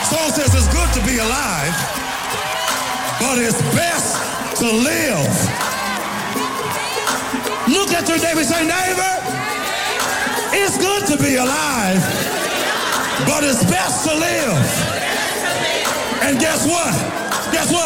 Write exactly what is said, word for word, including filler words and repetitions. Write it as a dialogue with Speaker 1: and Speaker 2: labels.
Speaker 1: Song says it's good to be alive, but it's best to live. Look at your neighbor and say, neighbor, it's good to be alive, but it's best to live. And guess what? Guess what?